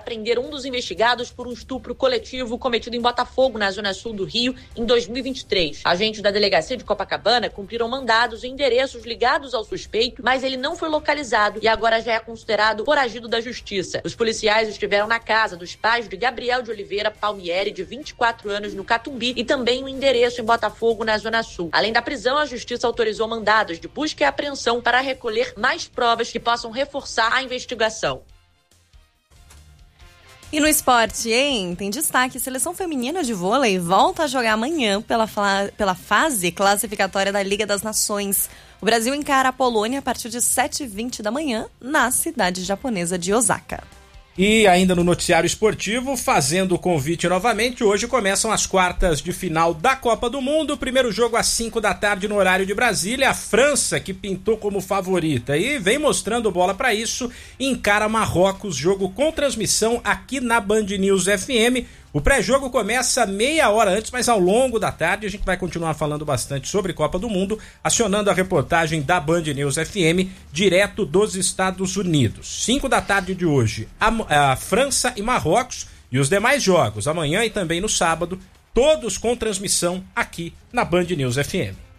prender um dos investigados por um estupro coletivo cometido em Botafogo, na zona sul do Rio, em 2023. Agentes da delegacia de Copacabana cumpriram mandados em endereços ligados ao suspeito, mas ele não foi localizado e agora já é considerado foragido da justiça. Os policiais estiveram na casa dos pais de Gabriel de Oliveira Palmieri, de 24 anos, no Catumbi, e também um endereço em Botafogo, na zona sul. Além da prisão, a justiça autorizou mandados de busca e apreensão para recolher mais provas que possam reforçar a investigação. E no esporte, hein? Tem destaque: seleção feminina de vôlei volta a jogar amanhã pela fase classificatória da Liga das Nações. O Brasil encara a Polônia a partir de 7h20 da manhã na cidade japonesa de Osaka. E ainda no noticiário esportivo, fazendo o convite novamente, hoje começam as quartas de final da Copa do Mundo. O primeiro jogo às 5 da tarde no horário de Brasília. A França, que pintou como favorita e vem mostrando bola para isso, encara Marrocos, jogo com transmissão aqui na Band News FM. O pré-jogo começa meia hora antes, mas ao longo da tarde a gente vai continuar falando bastante sobre Copa do Mundo, acionando a reportagem da Band News FM, direto dos Estados Unidos. 5 da tarde de hoje, a França e Marrocos, e os demais jogos, amanhã e também no sábado, todos com transmissão aqui na Band News FM.